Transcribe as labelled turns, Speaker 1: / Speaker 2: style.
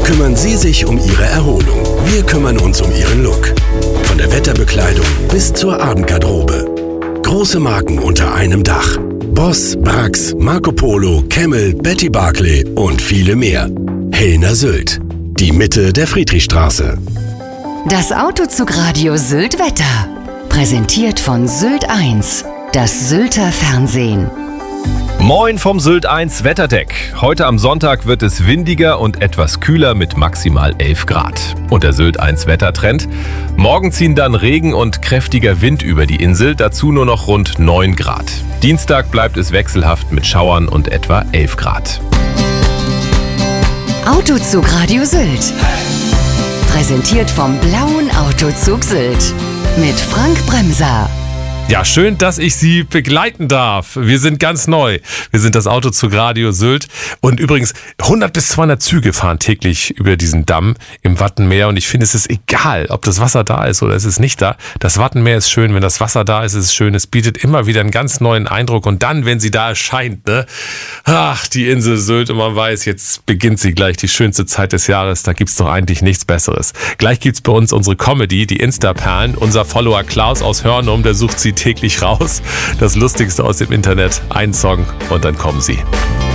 Speaker 1: kümmern Sie sich um Ihre Erholung. Wir kümmern uns um Ihren Look. Von der Wetterbekleidung bis zur Abendgarderobe. Große Marken unter einem Dach. Boss, Brax, Marco Polo, Camel, Betty Barclay und viele mehr. Hellner Sylt. Die Mitte der Friedrichstraße.
Speaker 2: Das Autozugradio Sylt Wetter. Präsentiert von Sylt 1. Das Sylter Fernsehen.
Speaker 3: Moin vom Sylt 1 Wetterdeck. Heute am Sonntag wird es windiger und etwas kühler mit maximal 11 Grad. Und der Sylt 1 Wettertrend. Morgen ziehen dann Regen und kräftiger Wind über die Insel, dazu nur noch rund 9 Grad. Dienstag bleibt es wechselhaft mit Schauern und etwa 11 Grad.
Speaker 2: Autozugradio Sylt. Präsentiert vom Blauen Autozug Sylt. Mit Frank Bremser.
Speaker 4: Ja, schön, dass ich Sie begleiten darf. Wir sind ganz neu. Wir sind das Autozugradio Sylt. Und übrigens, 100 bis 200 Züge fahren täglich über diesen Damm im Wattenmeer. Und ich finde, es ist egal, ob das Wasser da ist oder es ist nicht da. Das Wattenmeer ist schön. Wenn das Wasser da ist, ist es schön. Es bietet immer wieder einen ganz neuen Eindruck. Und dann, wenn sie da erscheint, ne? Ach, die Insel Sylt. Und man weiß, jetzt beginnt sie gleich, die schönste Zeit des Jahres. Da gibt's doch eigentlich nichts Besseres. Gleich gibt's bei uns unsere Comedy, die Insta-Perlen. Unser Follower Klaus aus Hörnum, der sucht sie täglich raus. Das Lustigste aus dem Internet. Ein Song und dann kommen sie.